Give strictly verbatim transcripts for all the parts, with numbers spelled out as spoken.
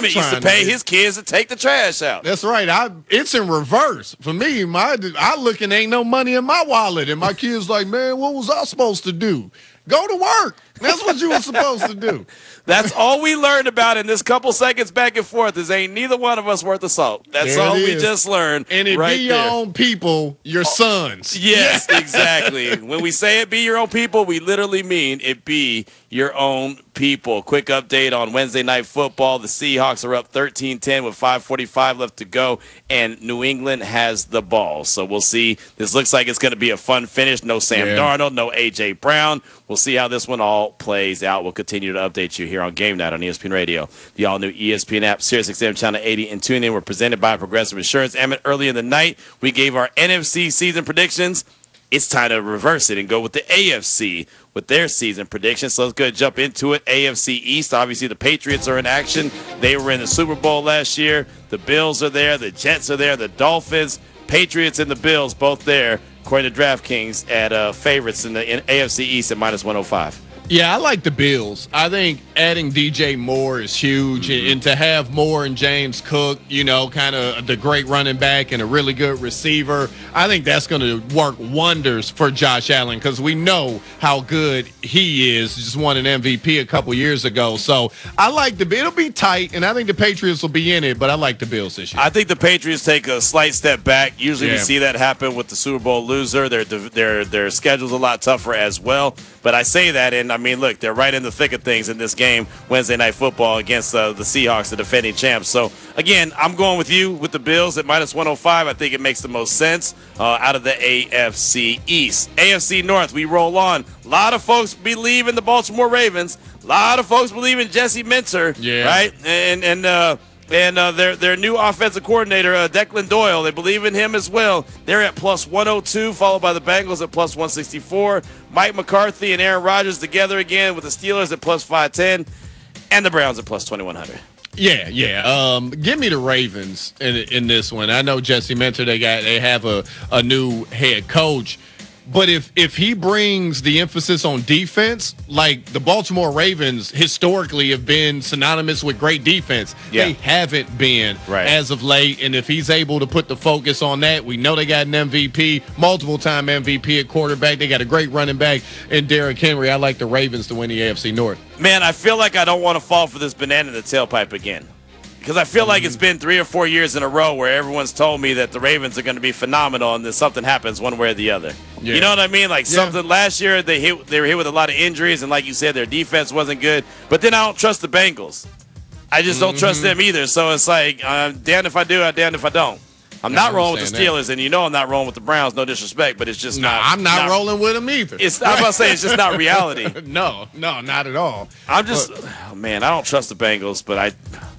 Emmett used to trying pay to- his kids to take the trash out. That's right. I it's in reverse for me. My I look and ain't no money in my wallet, and my kids like, man, what was I supposed to do? Go to work. That's what you were supposed to do. That's all we learned about in this couple seconds back and forth is ain't neither one of us worth a salt. That's There all it we is. just learned. And it right be your there. own people, your sons. Yes, exactly. When we say it be your own people, we literally mean it be your own people. Quick update on Wednesday Night Football. The Seahawks are up thirteen ten with five forty-five left to go, and New England has the ball. So we'll see. This looks like it's going to be a fun finish. No Sam Yeah. Darnold, no A J. Brown. We'll see how this one all plays out. We'll continue to update you here on Game Night on E S P N Radio. The all-new E S P N app, Sirius X M Channel eighty, and tune in. We're presented by Progressive Insurance. Emmett, early in the night, we gave our N F C season predictions. It's time to reverse it and go with the A F C with their season predictions. So let's go ahead and jump into it. A F C East, obviously the Patriots are in action. They were in the Super Bowl last year. The Bills are there. The Jets are there. The Dolphins, Patriots, and the Bills both there, according to DraftKings, at uh, favorites in the in A F C East at minus one oh five. Yeah, I like the Bills. I think adding D J Moore is huge, Mm-hmm. and, and to have Moore and James Cook, you know, kind of the great running back and a really good receiver, I think that's going to work wonders for Josh Allen because we know how good he is. Just won an M V P a couple years ago. So I like the it'll be tight, and I think the Patriots will be in it, but I like the Bills this year. I think the Patriots take a slight step back. Usually we Yeah. see that happen with the Super Bowl loser. Their their their schedule's a lot tougher as well. But I say that, and I mean, look, they're right in the thick of things in this game, Wednesday Night Football against uh, the Seahawks, the defending champs. So, again, I'm going with you with the Bills at minus one oh five. I think it makes the most sense uh, out of the A F C East. A F C North, we roll on. A lot of folks believe in the Baltimore Ravens. A lot of folks believe in Jesse Minter, Yeah. right? And, and, uh, And uh, their their new offensive coordinator, uh, Declan Doyle, they believe in him as well. They're at plus one oh two, followed by the Bengals at plus one sixty-four. Mike McCarthy and Aaron Rodgers together again with the Steelers at plus five ten. And the Browns at plus twenty-one hundred. Yeah, yeah. Um, give me the Ravens in in this one. I know Jesse Minter. They got they have a, a new head coach, but if if he brings the emphasis on defense, like the Baltimore Ravens historically have been synonymous with great defense, Yeah. they haven't been Right. as of late. And if he's able to put the focus on that, we know they got an M V P, multiple time M V P at quarterback. They got a great running back in Derrick Henry. I like the Ravens to win the A F C North. Man, I feel like I don't want to fall for this banana in the tailpipe again. Because I feel like it's been three or four years in a row where everyone's told me that the Ravens are going to be phenomenal and then something happens one way or the other. Yeah. You know what I mean? Like Yeah. something last year they hit, they were hit with a lot of injuries, and like you said, their defense wasn't good. But then I don't trust the Bengals. I just don't trust them either. So it's like, I'm damned if I do, I'm damned if I don't. I'm I not rolling with the understand Steelers, and you know I'm not rolling with the Browns. No disrespect, but it's just No, not. I'm not, rolling with them either. It's I'm about to say it's just not reality. no, no, not at all. I'm just, oh, man, I don't trust the Bengals, but I.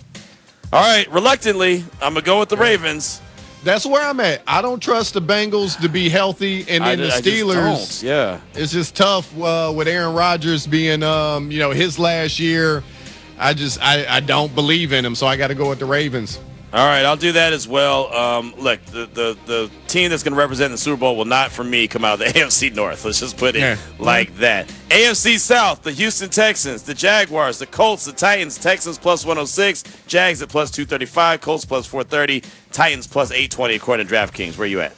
All right, reluctantly, I'm gonna go with the Ravens. That's where I'm at. I don't trust the Bengals to be healthy, and I, then the I just Steelers. don't. Yeah. It's just tough uh, with Aaron Rodgers being, um, you know, his last year. I just, I, I don't believe in him, so I got to go with the Ravens. All right, I'll do that as well. Um, look, the, the the team that's going to represent the Super Bowl will not, for me, come out of the A F C North. Let's just put it Yeah. like that. A F C South, the Houston Texans, the Jaguars, the Colts, the Titans. Texans plus one oh six, Jags at plus two thirty-five, Colts plus four thirty, Titans plus eight twenty according to DraftKings. Where you at?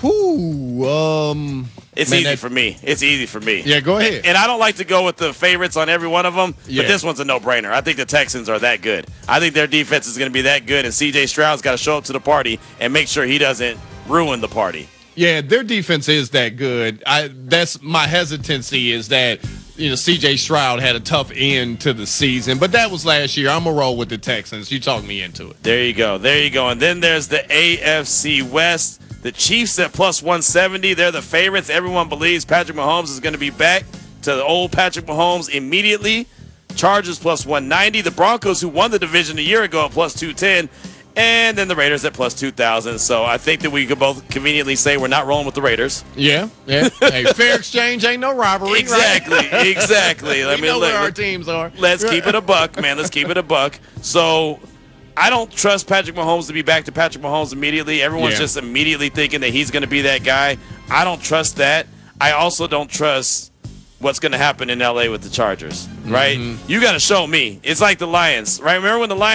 Whoo, um, It's man, easy that- for me. It's easy for me. Yeah, go ahead. And I don't like to go with the favorites on every one of them, Yeah. but this one's a no-brainer. I think the Texans are that good. I think their defense is going to be that good, and C J Stroud's got to show up to the party and make sure he doesn't ruin the party. Yeah, their defense is that good. I that's my hesitancy is that you know C J Stroud had a tough end to the season, but that was last year. I'm gonna roll with the Texans. You talked me into it. There you go. There you go. And then there's the A F C West. The Chiefs at plus one seventy. They're the favorites. Everyone believes Patrick Mahomes is going to be back to the old Patrick Mahomes immediately. Chargers plus one ninety. The Broncos, who won the division a year ago, at plus two ten. And then the Raiders at plus two thousand. So I think that we could both conveniently say we're not rolling with the Raiders. Yeah, yeah. Hey, fair exchange ain't no robbery. Exactly, right? exactly. Let we me know look. where our teams are. Let's keep it a buck, man. Let's keep it a buck. So I don't trust Patrick Mahomes to be back to Patrick Mahomes immediately. Everyone's Yeah. just immediately thinking that he's going to be that guy. I don't trust that. I also don't trust what's going to happen in L A with the Chargers, right? Mm-hmm. You got to show me. It's like the Lions, right? Remember when the Lions